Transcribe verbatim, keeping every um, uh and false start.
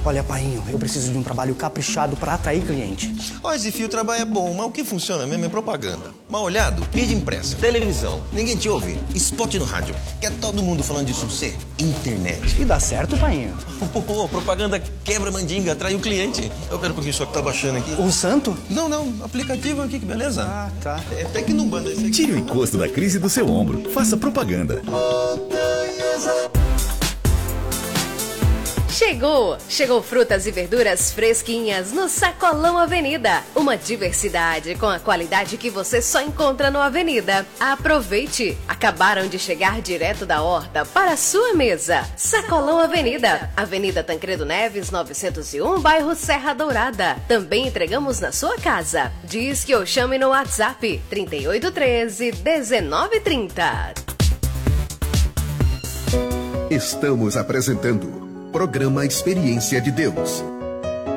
Olha, painho, eu preciso de um trabalho caprichado pra atrair cliente. Ó, esse fio trabalho é bom, mas o que funciona mesmo é propaganda. Mal olhado, mídia impressa, televisão, ninguém te ouve, spot no rádio. Quer todo mundo falando de sucesso? Internet. E dá certo, painho? Oh, propaganda quebra mandinga, atrai o cliente. Eu quero porque só que tá baixando aqui. O santo? Não, não, aplicativo aqui, que beleza. Ah, tá. É Tecnobanda esse aqui. Tire o encosto da crise do seu ombro. Faça propaganda. Chegou! Chegou frutas e verduras fresquinhas no Sacolão Avenida. Uma diversidade com a qualidade que você só encontra no Avenida. Aproveite! Acabaram de chegar direto da horta para a sua mesa. Sacolão Avenida, Avenida Tancredo Neves, novecentos e um, bairro Serra Dourada. Também entregamos na sua casa. Diz que eu chame no WhatsApp trinta e oito treze, dezenove trinta. Estamos apresentando Programa Experiência de Deus.